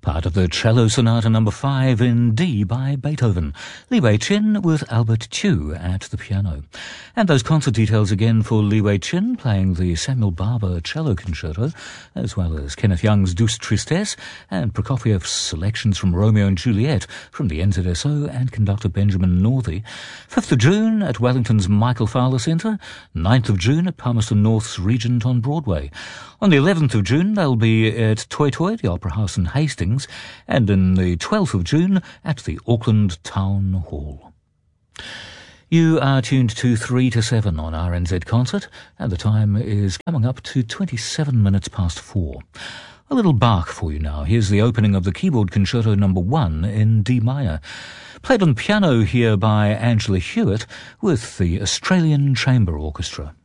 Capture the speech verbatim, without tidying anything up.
Part of the Cello Sonata number five in D by Beethoven. Li Wei Chin with Albert Chu at the piano. And those concert details again for Li Wei Chin playing the Samuel Barber Cello Concerto, as well as Kenneth Young's Douce Tristesse and Prokofiev's selections from Romeo and Juliet from the N Z S O and conductor Benjamin Northey. fifth of June at Wellington's Michael Fowler Centre. ninth of June at Palmerston North's Regent on Broadway. On the eleventh of June they'll be at Toi Toi, the Opera House in Hastings, and on the twelfth of June at the Auckland Town Hall. You are tuned to three to seven on R N Z Concert, and the time is coming up to twenty-seven minutes past four. A little Bach for you now. Here's the opening of the Keyboard Concerto number one in D minor, played on the piano here by Angela Hewitt with the Australian Chamber Orchestra.